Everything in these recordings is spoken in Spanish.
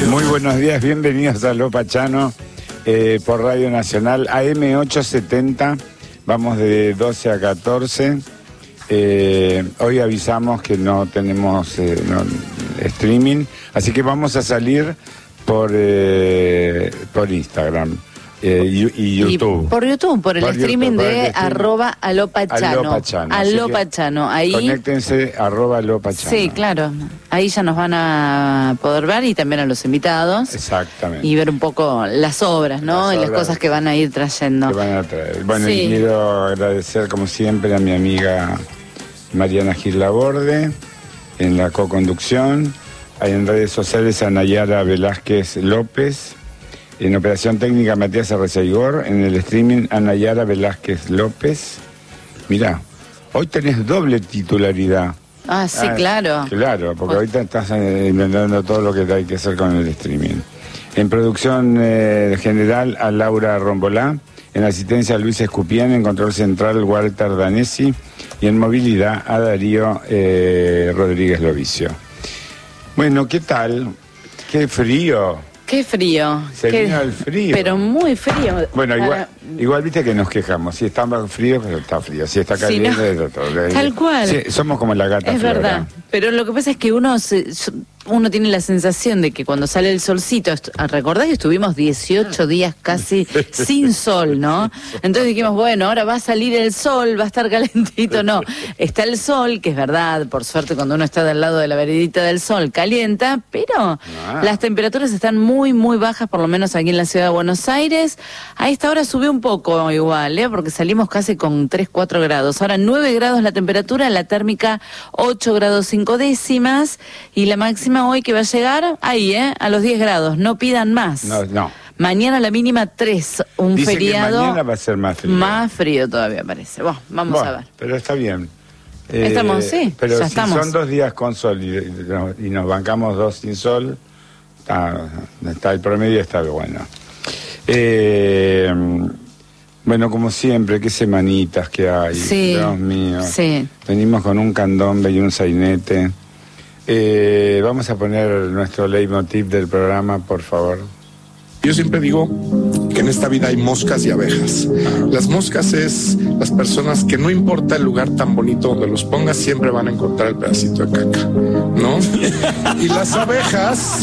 Muy buenos días, bienvenidos a Lo Pachano por Radio Nacional AM870. Vamos de 12 a 14. Hoy avisamos que no tenemos streaming, así que vamos a salir por Instagram y YouTube. Y por YouTube, por el streaming YouTube, de @alopachano. Alopachano. Ahí. Conéctense @alopachano. Sí, claro. Ahí ya nos van a poder ver y también a los invitados. Exactamente. Y ver un poco las obras, ¿no? Y las cosas que van a ir trayendo. Que van a traer. Bueno, Sí. y quiero agradecer como siempre a mi amiga Mariana Gil Laborde en la co-conducción. En redes sociales a Nayara Velázquez López. En operación técnica Matías Arreceigor. En el streaming a Nayara Velázquez López. Mirá, hoy tenés doble titularidad. Ah, sí, claro. Claro, porque ahorita estás inventando todo lo que hay que hacer con el streaming. En producción general a Laura Rombolá. En asistencia a Luis Escupián. En control central Walter Danesi. Y en movilidad a Darío Rodríguez Lovicio. Bueno, ¿qué tal? ¡Qué frío! Qué frío. Se vino el frío. Pero muy frío. Bueno, igual viste que nos quejamos. Si está más frío, pero está frío. Si está caliente, Sí, no. Tal cual. Sí, somos como la gata Es Flora. verdad. Pero lo que pasa es que uno tiene la sensación de que cuando sale el solcito, recordás que estuvimos 18 días casi sin sol, ¿no? Entonces dijimos, bueno, ahora va a salir el sol, va a estar calentito. No, está el sol, que es verdad, por suerte cuando uno está del lado de la veredita del sol, calienta, pero las temperaturas están muy, muy bajas, por lo menos aquí en la ciudad de Buenos Aires. A esta hora subió un poco igual, porque salimos casi con 3, 4 grados. Ahora 9 grados la temperatura, la térmica 8 grados 5 décimas y la máxima hoy que va a llegar ahí, a los 10 grados. No pidan más. No. Mañana la mínima 3, un Dice feriado. que mañana va a ser más frío. Más frío todavía parece. Bueno, vamos a ver. Pero está bien. Estamos, sí, pero ya si estamos. son 2 días con sol y nos bancamos 2 sin sol, está el promedio está bueno. Bueno, como siempre, qué semanitas que hay. Sí, Dios mío. sí. Venimos con un candombe y un sainete. Vamos a poner nuestro leitmotiv del programa, por favor. Yo siempre digo que en esta vida hay moscas y abejas. Las moscas es las personas que no importa el lugar tan bonito donde los pongas, siempre van a encontrar el pedacito de caca, ¿no? Y las abejas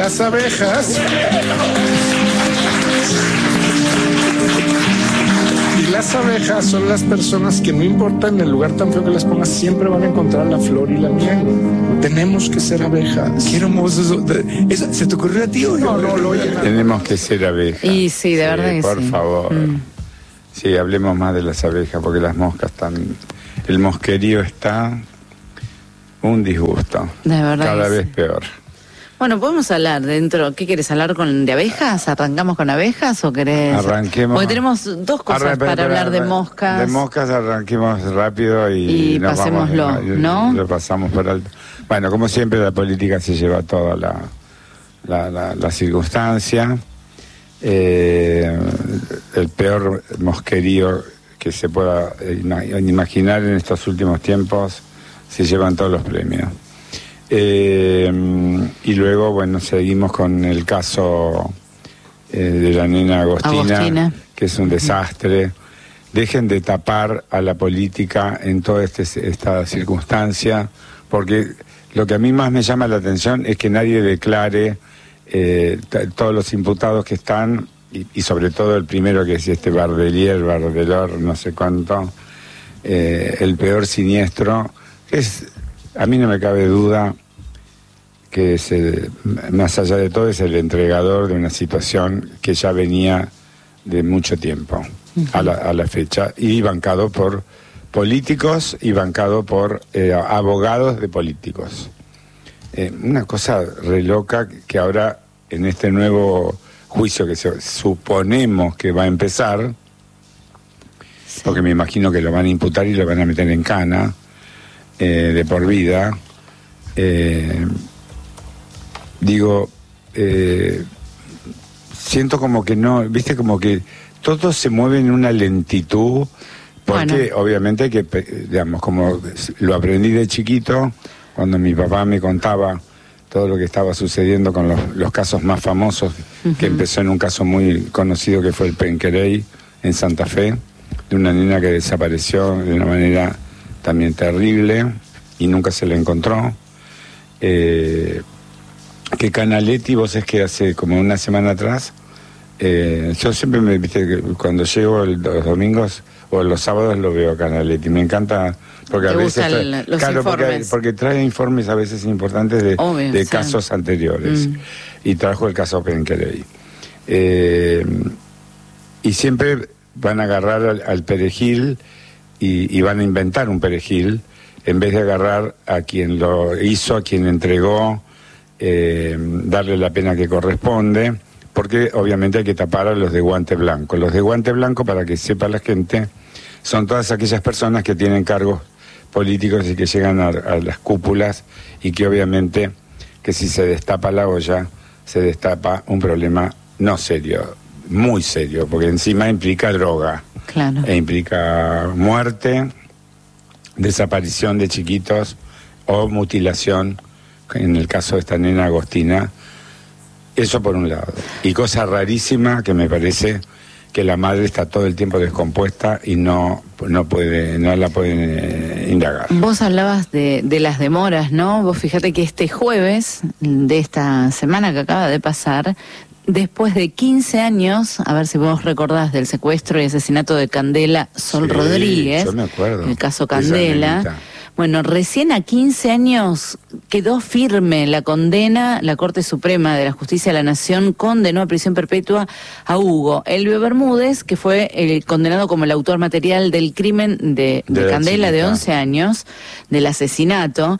son las personas que no importa en el lugar tan feo que las pongas, siempre van a encontrar la flor y la miel. Tenemos que ser abejas. Qué hermoso eso. ¿Se te ocurrió a ti o no? Lo oye. Tenemos que ser abejas. Y sí, de verdad que por sí. Por favor. Sí, hablemos más de las abejas, porque las moscas están... El mosquerío está un disgusto. De verdad. Cada que vez sí. peor. Bueno, podemos hablar dentro. ¿Qué querés hablar de abejas? ¿Arrancamos con abejas o querés...? Arranquemos. Porque tenemos dos cosas para hablar de moscas. De moscas arranquemos rápido y pasémoslo, ¿no? Lo pasamos por alto. Bueno, como siempre la política se lleva toda la circunstancia. El peor mosquerío que se pueda imaginar en estos últimos tiempos se llevan todos los premios. Y luego, bueno, seguimos con el caso de la nena Agostina, que es un desastre. Dejen de tapar a la política en toda esta circunstancia, porque lo que a mí más me llama la atención es que nadie declare todos los imputados que están, y sobre todo el primero, que es Bardelor, no sé cuánto, el peor siniestro, a mí no me cabe duda que más allá de todo es el entregador de una situación que ya venía de mucho tiempo a la fecha, y bancado por políticos y bancado por abogados de políticos. Una cosa re loca que ahora en este nuevo juicio que suponemos que va a empezar, porque me imagino que lo van a imputar y lo van a meter en cana de por vida. Siento como que no, viste, como que todo se mueve en una lentitud, porque obviamente que, digamos, como lo aprendí de chiquito, cuando mi papá me contaba todo lo que estaba sucediendo con los casos más famosos, que empezó en un caso muy conocido que fue el Penquerey en Santa Fe, de una niña que desapareció de una manera también terrible y nunca se la encontró. Que Canaletti, vos es que hace como una semana atrás, yo siempre viste, cuando llego los domingos o los sábados lo veo a Canaletti, me encanta porque a veces los informes. porque trae informes a veces importantes de casos anteriores y trajo el caso Penquerey, y siempre van a agarrar al perejil y van a inventar un perejil en vez de agarrar a quien lo hizo, a quien entregó, darle la pena que corresponde, porque obviamente hay que tapar a los de guante blanco. Los de guante blanco, para que sepa la gente, son todas aquellas personas que tienen cargos políticos y que llegan a las cúpulas, y que obviamente que si se destapa la olla, se destapa un problema no serio, muy serio, porque encima implica droga, claro, e implica muerte, desaparición de chiquitos o mutilación, en el caso de esta nena Agostina. Eso por un lado. Y cosa rarísima que me parece que la madre está todo el tiempo descompuesta y no la pueden indagar. Vos hablabas de las demoras, ¿no? Vos fíjate que este jueves de esta semana que acaba de pasar, después de 15 años, a ver si vos recordás del secuestro y asesinato de Candela Sol Rodríguez, yo me acuerdo, el caso Candela. Bueno, recién a 15 años quedó firme la condena. La Corte Suprema de la Justicia de la Nación condenó a prisión perpetua a Hugo Elvio Bermúdez, que fue condenado como el autor material del crimen de Candela, de 11 años, del asesinato,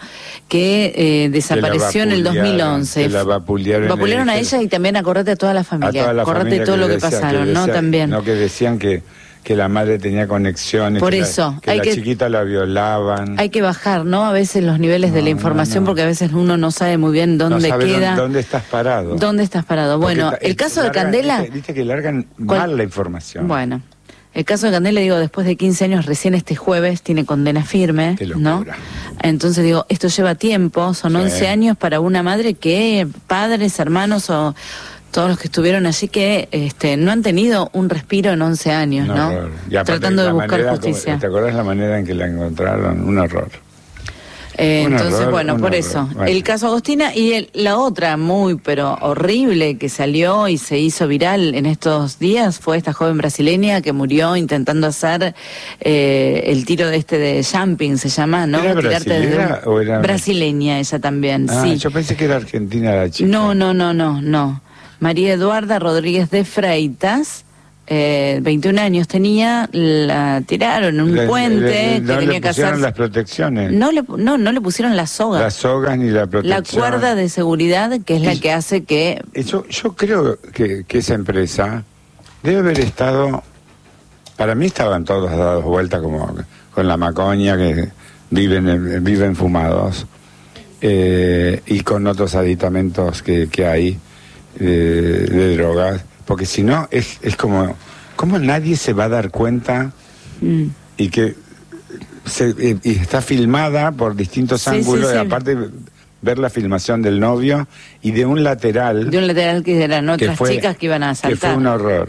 que desapareció en el 2011. La vapulearon a ella y también, acordate, a toda la familia. Acordate todo lo que pasaron, ¿no? También. No, que decían que la madre tenía conexiones, por eso, que la chiquita la violaban. Hay que bajar, ¿no? A veces los niveles de la información, porque a veces uno no sabe muy bien dónde queda. ¿Dónde estás parado? ¿Dónde estás parado? Bueno, el caso de Candela... Viste que largan mal la información. Bueno, el caso de Candela, digo, después de 15 años, recién este jueves tiene condena firme, ¿no? Entonces digo, esto lleva tiempo, son 11 años para una madre que padres, hermanos o... todos los que estuvieron allí que no han tenido un respiro en 11 años, ¿no? Tratando de buscar justicia. ¿Te acordás la manera en que la encontraron? Un horror. Entonces, bueno, por eso. El caso Agostina y la otra muy, pero horrible que salió y se hizo viral en estos días fue esta joven brasileña que murió intentando hacer el tiro de jumping, se llama, ¿no? ¿Era brasileña o era...? Brasileña ella también, sí. Yo pensé que era argentina la chica. No. María Eduarda Rodríguez de Freitas, 21 años tenía, la tiraron en un puente que tenía que hacer. ¿No le pusieron las protecciones? No le pusieron las sogas. Las sogas ni la protección. La cuerda de seguridad, que es la que hace que... Yo creo que esa empresa debe haber estado... Para mí estaban todos dados vuelta como con la macoña, que viven fumados, y con otros aditamentos que hay de drogas, porque si no es como nadie se va a dar cuenta y que y está filmada por distintos ángulos, y aparte ver la filmación del novio y de un lateral que eran otras chicas que iban a asaltar, que fue un horror,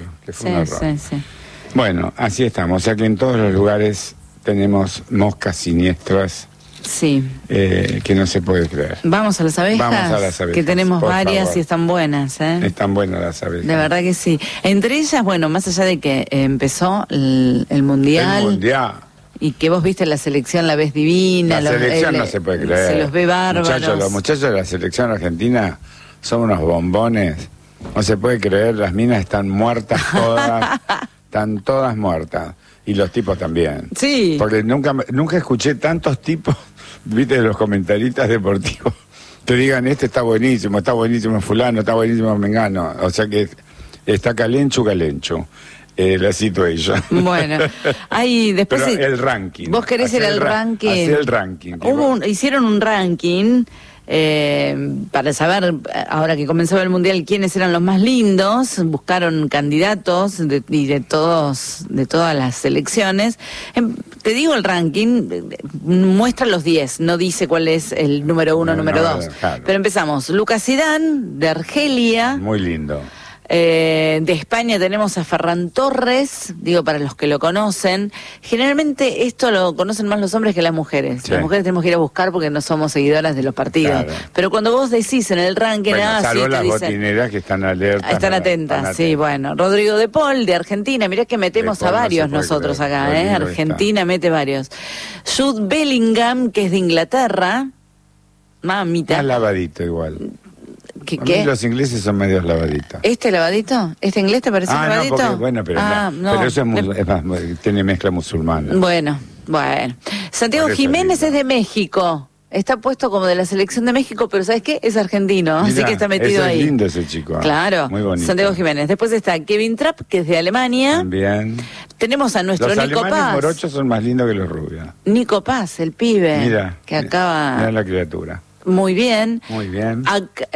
Bueno, así estamos, o sea que en todos los lugares tenemos moscas siniestras. Sí. Que no se puede creer. Vamos a las abejas, que tenemos varias, favor. Y están buenas, Están buenas las abejas. De verdad que sí. Entre ellas, bueno, más allá de que empezó el Mundial. El Mundial. Y que vos viste la selección, la ves divina. La selección no se puede creer. Se los ve bárbaros. Los muchachos de la selección argentina son unos bombones. No se puede creer, las minas están muertas todas. Están todas muertas. Y los tipos también. Sí. Porque nunca escuché tantos tipos, viste, de los comentaristas deportivos, que digan, está buenísimo fulano, está buenísimo mengano. O sea que está calencho. La cito ella. Bueno, después... Pero el ranking. Vos querés ir al ranking. Hacer el ranking. Hicieron un ranking... para saber, ahora que comenzó el Mundial, quiénes eran los más lindos. Buscaron candidatos de todas las selecciones. te digo el ranking, muestra los 10, no dice cuál es el número 1, número 2. Claro. Pero empezamos. Lucas Zidane, de Argelia. Muy lindo. De España tenemos a Ferran Torres, digo para los que lo conocen. Generalmente esto lo conocen más los hombres que las mujeres. Sí. Las mujeres tenemos que ir a buscar porque no somos seguidoras de los partidos. Claro. Pero cuando vos decís en el ranking, salvo sí, las botineras que están alertas. Están atentas, sí, bueno. Rodrigo de Paul, de Argentina, mirá que metemos a varios nosotros acá, Argentina mete varios. Jude Bellingham, que es de Inglaterra. Mamita. Más lavadito igual. ¿Qué? Los ingleses son medios lavaditos. ¿Este lavadito? ¿Este inglés te parece lavadito? No, porque, bueno, pero, pero eso es más, tiene mezcla musulmana. Bueno. Santiago Jiménez es de México. Está puesto como de la selección de México, pero ¿sabes qué? Es argentino, mirá, así que está metido ahí. Es lindo ese chico. Claro. Muy bonito. Santiago Jiménez. Después está Kevin Trapp, que es de Alemania. También. Tenemos a nuestro Nico Paz. Los alemanes morochos son más lindos que los rubios. Nico Paz, el pibe. Mira. Que acaba... Mira la criatura. Muy bien. Muy bien.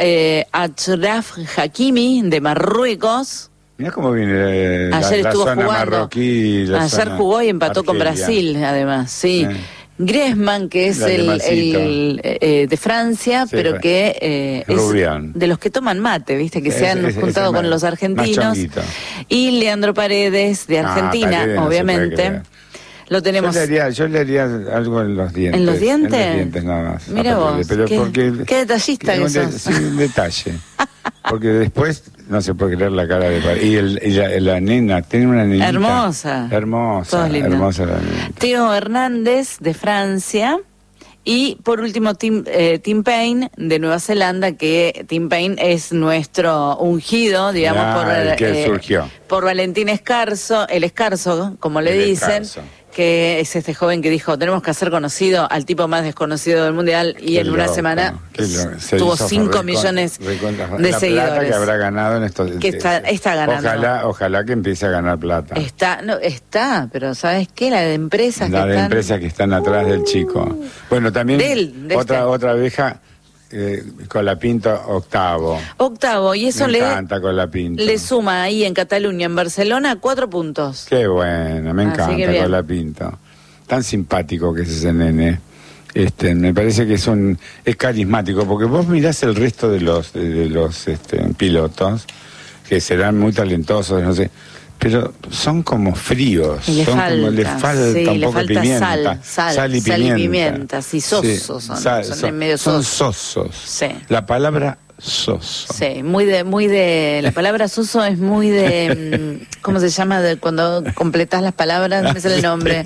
Achraf Hakimi, de Marruecos. Mirá cómo viene la zona jugando. Marroquí. Ayer jugó y empató con Brasil, además, sí. Griezmann, que es el de Francia, sí, pero que es de los que toman mate, viste, que se han juntado con los argentinos. Y Leandro Paredes, de Argentina, Paredes, obviamente. No lo tenemos. Yo le haría algo en los dientes. ¿En los dientes? En los dientes nada más. Mira vos, pero qué detallista que sos. Sí, un detalle. Porque después no se puede creer la cara de Paredes. Y la nena, tiene una nenita. Hermosa la nena. Theo Hernández, de Francia. Y por último, Tim Payne, de Nueva Zelanda, que Tim Payne es nuestro ungido, digamos, por Valentín Escarzo, el Escarzo, como le dicen. Que es este joven que dijo, tenemos que hacer conocido al tipo más desconocido del mundial, y en una semana tuvo 5 millones de seguidores. La plata que habrá ganado en estos... Que está ganando. Ojalá que empiece a ganar plata. Está, pero ¿sabes qué? La de empresas que están atrás del chico. Bueno, también otra abeja... Colapinto octavo, y eso me encanta Colapinto. Le suma ahí en Cataluña, en Barcelona, 4 puntos. Qué bueno, me encanta Colapinto. Tan simpático que es ese nene. Me parece que es carismático, porque vos mirás el resto de los pilotos, que serán muy talentosos, no sé, pero son como fríos, le falta un poco de pimienta, sal y pimienta, sí, sosos, son sosos. Sí. La palabra soso. Sí, muy de la palabra soso es muy de ¿cómo se llama? De cuando completás las palabras, no me sale el nombre.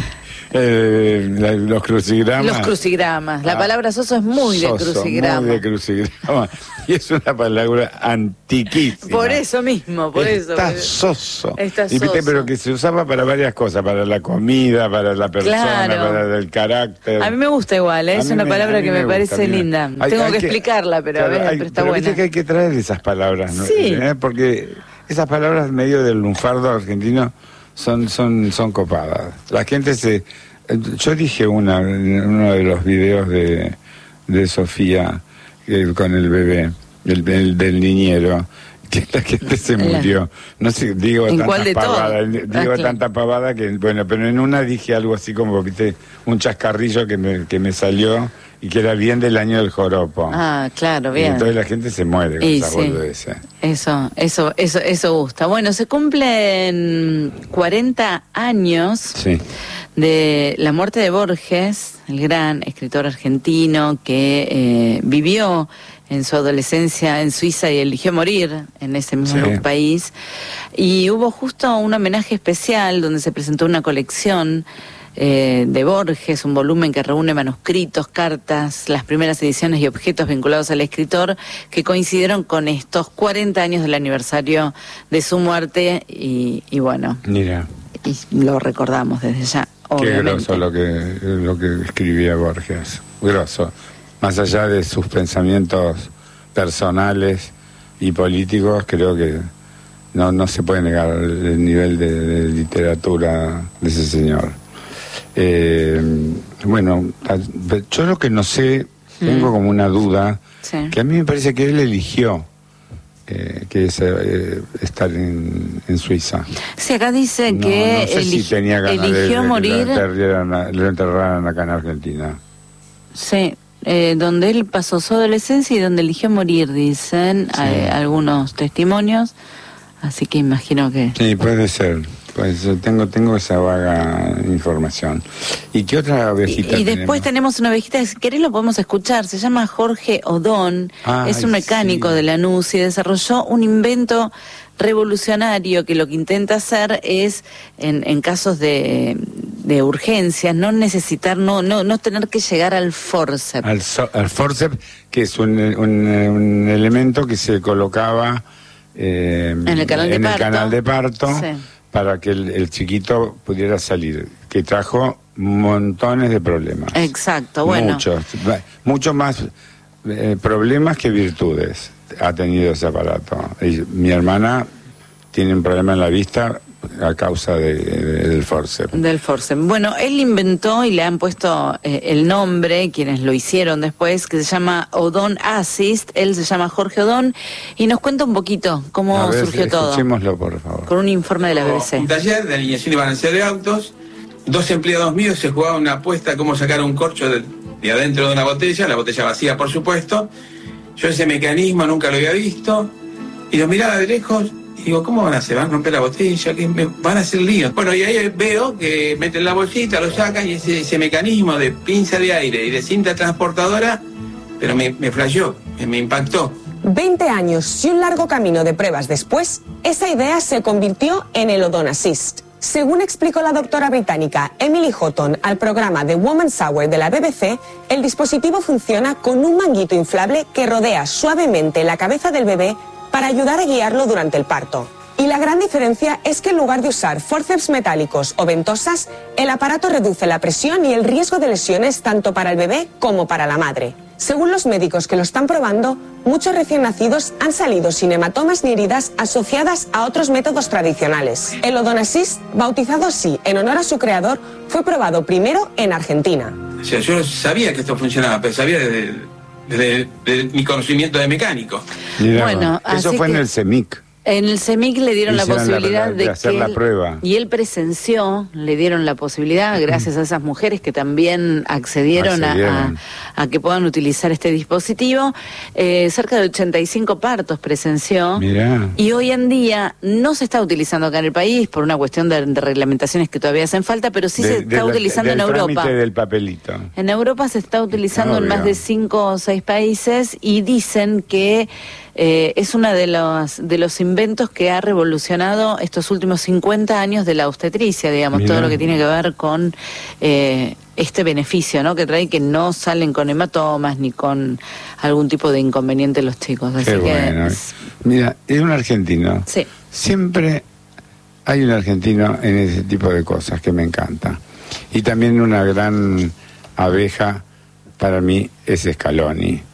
Los crucigramas. La palabra soso es muy de crucigrama. Muy de crucigrama. Y es una palabra antiquísima. Por eso mismo, soso. Pero que se usaba para varias cosas, para la comida, para la persona, para el carácter. A mí me gusta igual, es una palabra que me parece linda. Tengo que explicarla, pero está buena. Viste que hay que traer esas palabras, ¿no? Sí. Porque esas palabras medio del lunfardo argentino son copadas. La gente yo dije en uno de los videos de Sofía con el bebé, del niñero, que la gente se murió. No sé, digo tanta pavada que, bueno, pero en una dije algo así como, viste, un chascarrillo que me salió y que era bien del año del joropo. Ah, claro, bien. Y entonces la gente se muere con esa boludez. Eso gusta. Bueno, se cumplen 40 años de la muerte de Borges, el gran escritor argentino que vivió en su adolescencia en Suiza y eligió morir en ese mismo país. Y hubo justo un homenaje especial donde se presentó una colección de Borges, un volumen que reúne manuscritos, cartas, las primeras ediciones y objetos vinculados al escritor que coincidieron con estos 40 años del aniversario de su muerte y bueno, mira, y lo recordamos desde ya, obviamente. Qué groso lo que escribía Borges, groso, más allá de sus pensamientos personales y políticos, creo que no se puede negar el nivel de literatura de ese señor. Bueno, yo lo que no sé, tengo como una duda, que a mí me parece que él eligió que es estar en Suiza. Sí, acá dice No que sé si tenía ganas eligió morir. Lo enterraran acá en Argentina. Sí, donde él pasó su adolescencia y donde eligió morir, dicen algunos testimonios. Así que imagino que... Sí, puede ser. Pues tengo esa vaga información. ¿Y qué otra ovejita Y después tenemos una ovejita, si querés lo podemos escuchar, se llama Jorge Odón, es un mecánico de Lanús y desarrolló un invento revolucionario que lo que intenta hacer es, en casos de urgencias, no necesitar, no tener que llegar al forceps. Al forceps, que es un elemento que se colocaba en el canal de parto. Sí. Para que el chiquito pudiera salir, que trajo montones de problemas. Exacto, bueno. Muchos más problemas que virtudes ha tenido ese aparato. Mi hermana tiene un problema en la vista a causa del forceps. Del forceps. Bueno, él inventó y le han puesto el nombre, quienes lo hicieron después, que se llama Odón Assist. Él se llama Jorge Odón y nos cuenta un poquito cómo surgió todo. Escuchémoslo, por favor. Con un informe de la BBC. Un taller de alineación y balanceo de autos. 2 empleados míos se jugaban una apuesta a cómo sacar un corcho de adentro de una botella, la botella vacía, por supuesto. Yo ese mecanismo nunca lo había visto y lo miraba de lejos. Y digo, ¿cómo van a hacer? ¿Van a romper la botella? ¿Qué van a hacer líos? Bueno, y ahí veo que meten la bolsita, lo sacan y ese mecanismo de pinza de aire y de cinta transportadora, pero me flasheó, me impactó. 20 años y un largo camino de pruebas después, esa idea se convirtió en el Odón Assist. Según explicó la doctora británica Emily Houghton al programa The Woman's Hour de la BBC, el dispositivo funciona con un manguito inflable que rodea suavemente la cabeza del bebé para ayudar a guiarlo durante el parto. Y la gran diferencia es que en lugar de usar forceps metálicos o ventosas, el aparato reduce la presión y el riesgo de lesiones tanto para el bebé como para la madre. Según los médicos que lo están probando, muchos recién nacidos han salido sin hematomas ni heridas asociadas a otros métodos tradicionales. El Odón Assist, bautizado así en honor a su creador, fue probado primero en Argentina. O sea, yo sabía que esto funcionaba, pero sabía desde mi conocimiento de mecánico. Mirá, bueno, eso fue en el CEMIC. En el CEMIC le dieron la posibilidad de hacer la prueba. Y él presenció, le dieron la posibilidad, gracias a esas mujeres que también accedieron. A que puedan utilizar este dispositivo. Cerca de 85 partos presenció. Mirá. Y hoy en día no se está utilizando acá en el país por una cuestión de reglamentaciones que todavía hacen falta, pero sí se está utilizando en Europa. Del papelito. En Europa se está utilizando en más de 5 o 6 países y dicen que es uno de los inventos que ha revolucionado estos últimos 50 años de la obstetricia, digamos. Mirá. Todo lo que tiene que ver con este beneficio, ¿no? Que trae, que no salen con hematomas ni con algún tipo de inconveniente los chicos. Así Qué bueno. Mira, es un argentino. Sí. Siempre hay un argentino en ese tipo de cosas que me encanta. Y también una gran abeja para mí es Scaloni.